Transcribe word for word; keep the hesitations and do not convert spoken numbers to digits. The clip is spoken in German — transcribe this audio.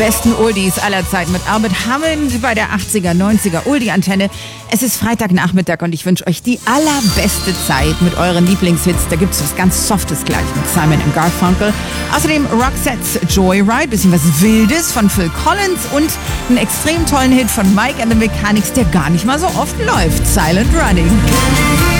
besten Oldies aller Zeiten mit Albert Hammond bei der achtziger, neunziger Oldie-Antenne. Es ist Freitagnachmittag und ich wünsche euch die allerbeste Zeit mit euren Lieblingshits. Da gibt es was ganz Softes gleich mit Simon und Garfunkel. Außerdem Roxette's Joyride, bisschen was Wildes von Phil Collins und einen extrem tollen Hit von Mike and the Mechanics, der gar nicht mal so oft läuft. Silent Running.